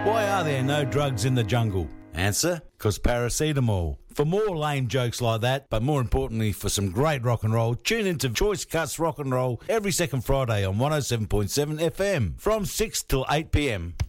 Why are there no drugs in the jungle? Answer, because paracetamol. For more lame jokes like that, but more importantly for some great rock and roll, tune into Choice Cuts Rock and Roll every second Friday on 107.7 FM from 6 till 8 p.m.